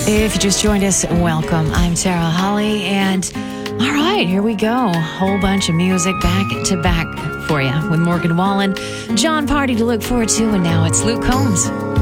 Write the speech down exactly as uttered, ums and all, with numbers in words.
If you just joined us, welcome. I'm Tara Holly, and all right, here we go. Whole bunch of music back to back for you with Morgan Wallen, John Party to look forward to, and now it's Luke Combs.